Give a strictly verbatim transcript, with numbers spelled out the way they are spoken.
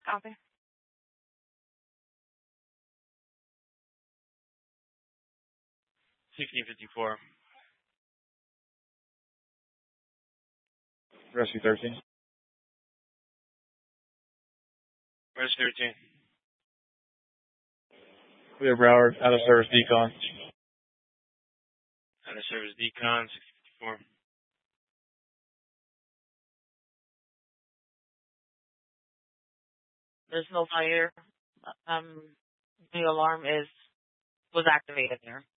Copy. sixteen fifty-four. Rescue thirteen. Rescue thirteen. Clear Broward, out of service decon. Out of service decon, sixteen fifty-four. There's no fire. Um, the alarm is was activated there.